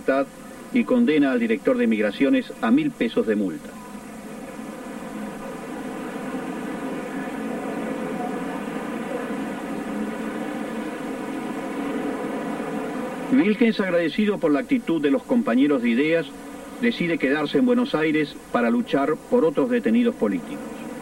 libertad y condena al director de Migraciones a 1.000 pesos de multa. Wilkens, agradecido por la actitud de los compañeros de ideas, decide quedarse en Buenos Aires para luchar por otros detenidos políticos.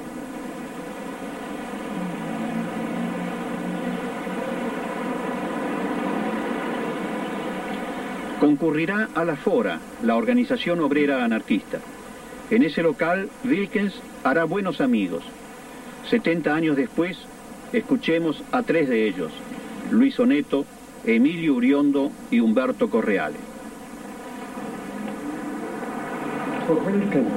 Concurrirá a la Fora, la organización obrera anarquista. En ese local, Wilkens hará buenos amigos. 70 años después, escuchemos a 3 de ellos: Luis Oneto, Emilio Uriondo y Humberto Correale. Wilkens,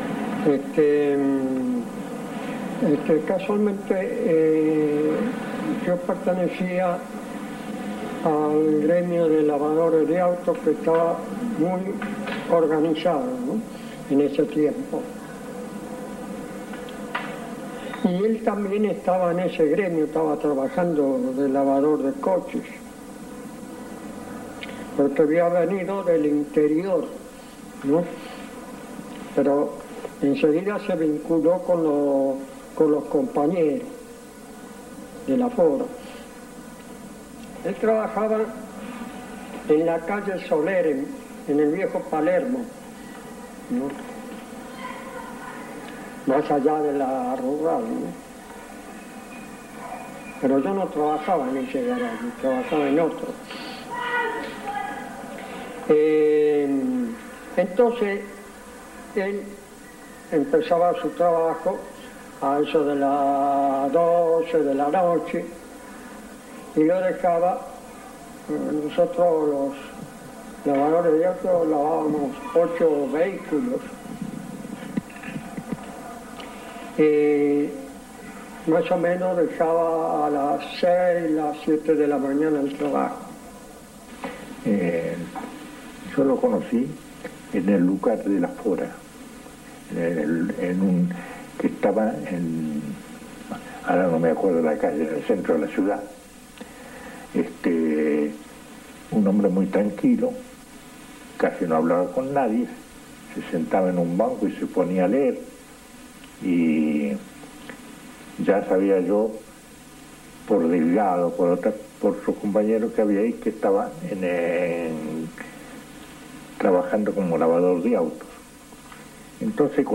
casualmente yo pertenecía al gremio de lavadores de autos, que estaba muy organizado, ¿no?, en ese tiempo. Y él también estaba en ese gremio, estaba trabajando de lavador de coches, porque había venido del interior, ¿no? Pero enseguida se vinculó con los compañeros de la Fora. Él trabajaba en la calle Soler, en el viejo Palermo, ¿no?, más allá de la rural, ¿no? Pero yo no trabajaba en ese garaje, trabajaba en otro. Entonces él empezaba su trabajo a eso de las 12 de la noche y lo dejaba. Nosotros los lavadores de autos lavábamos 8 vehículos. Más o menos dejaba a las 6, las 7 de la mañana el trabajo. Yo lo conocí en el lugar de la Fora, que estaba ahora no me acuerdo la calle, en el centro de la ciudad. Un hombre muy tranquilo, casi no hablaba con nadie, se sentaba en un banco y se ponía a leer, y ya sabía yo, por Delgado, por sus compañeros que había ahí, que estaba trabajando como lavador de autos. Entonces,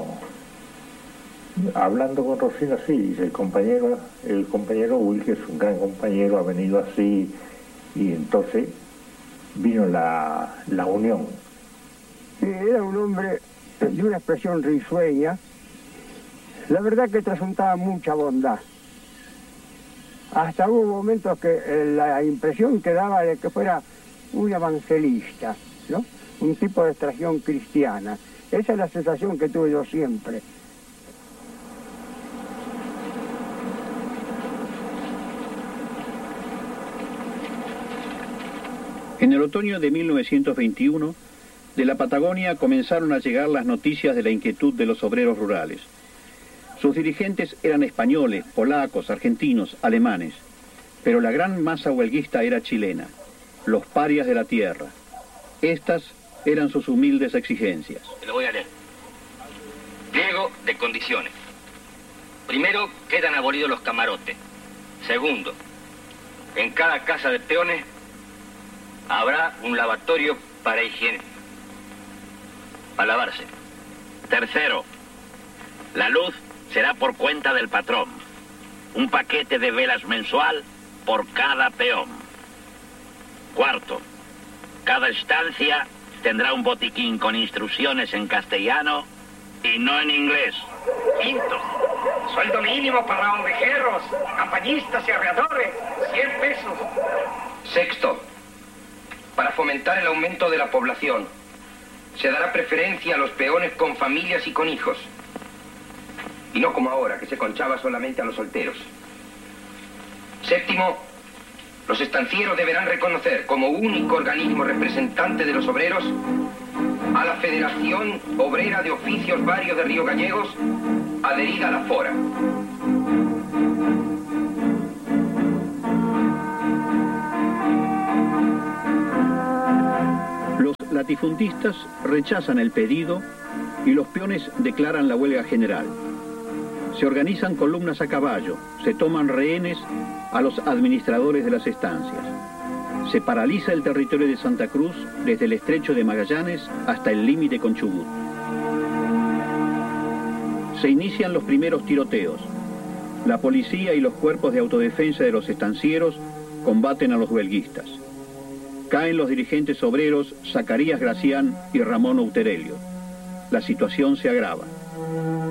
hablando con Rosina, sí, dice, el compañero Will, que es un gran compañero, ha venido así, y entonces vino la unión. Era un hombre de una expresión risueña, la verdad que transmitaba mucha bondad. Hasta hubo momentos que la impresión que daba de que fuera un evangelista, ¿no?, un tipo de extracción cristiana. Esa es la sensación que tuve yo siempre. En el otoño de 1921, de la Patagonia comenzaron a llegar las noticias de la inquietud de los obreros rurales. Sus dirigentes eran españoles, polacos, argentinos, alemanes, pero la gran masa huelguista era chilena, los parias de la tierra. Estas eran sus humildes exigencias. Te lo voy a leer. Pliego de condiciones. Primero, quedan abolidos los camarotes. Segundo, en cada casa de peones habrá un lavatorio para higiene, para lavarse. Tercero, la luz será por cuenta del patrón. Un paquete de velas mensual por cada peón. Cuarto, cada estancia tendrá un botiquín con instrucciones en castellano y no en inglés. Quinto, sueldo mínimo para ovejeros, campañistas y arreadores, 100 pesos. Sexto, para fomentar el aumento de la población, se dará preferencia a los peones con familias y con hijos. Y no como ahora, que se conchaba solamente a los solteros. Séptimo, los estancieros deberán reconocer como único organismo representante de los obreros a la Federación Obrera de Oficios Varios de Río Gallegos, adherida a la Fora. Los latifundistas rechazan el pedido y los peones declaran la huelga general. Se organizan columnas a caballo, se toman rehenes a los administradores de las estancias. Se paraliza el territorio de Santa Cruz desde el estrecho de Magallanes hasta el límite con Chubut. Se inician los primeros tiroteos. La policía y los cuerpos de autodefensa de los estancieros combaten a los huelguistas. Caen los dirigentes obreros Zacarías Gracián y Ramón Outerelio. La situación se agrava.